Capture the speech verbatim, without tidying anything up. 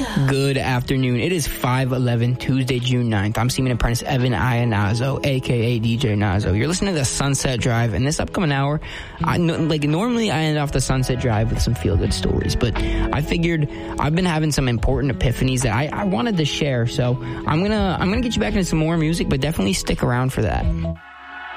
Good afternoon. It is five eleven, Tuesday, June ninth. I'm Seaman Apprentice Evan Iannazo, a k a. D J Nazo. You're listening to the Sunset Drive, and this upcoming hour, I, like normally I end off the Sunset Drive with some feel-good stories, but I figured I've been having some important epiphanies that I, I wanted to share, so I'm gonna I'm gonna get you back into some more music, but definitely stick around for that.